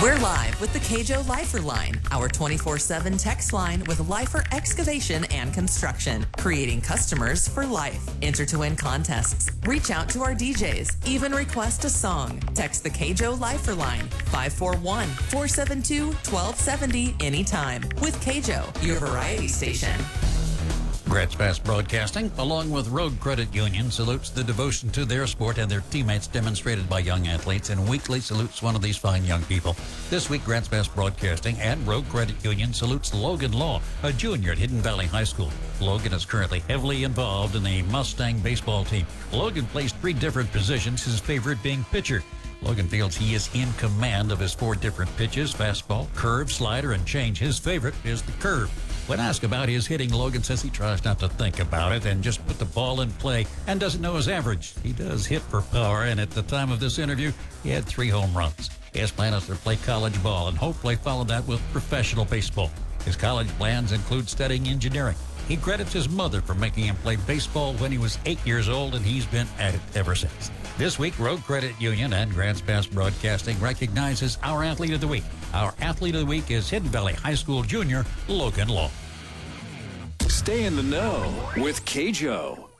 We're live with the KJO Lifer Line, our 24/7 text line with Lifer Excavation and Construction, creating customers for life. Enter to win contests, reach out to our DJs, even request a song. Text the KJO Lifer Line, 541-472-1270 anytime. With KJO, your variety station. Grants Pass Broadcasting, along with Road Credit Union, salutes the devotion to their sport and their teammates demonstrated by young athletes, and weekly salutes one of these fine young people. This week, Grants Pass Broadcasting and Road Credit Union salutes Logan Law, a junior at Hidden Valley High School. Logan is currently heavily involved in the Mustang baseball team. Logan plays 3 different positions, his favorite being pitcher. Logan feels he is in command of his 4 different pitches: fastball, curve, slider, and change. His favorite is the curve. When asked about his hitting, Logan says he tries not to think about it and just put the ball in play and doesn't know his average. He does hit for power, and at the time of this interview, he had 3 home runs. His plan is to play college ball and hopefully follow that with professional baseball. His college plans include studying engineering. He credits his mother for making him play baseball when he was 8 years old, and he's been at it ever since. This week, Road Credit Union and Grants Pass Broadcasting recognizes our Athlete of the Week. Our Athlete of the Week is Hidden Valley High School junior Logan Law. Stay in the know with KJO.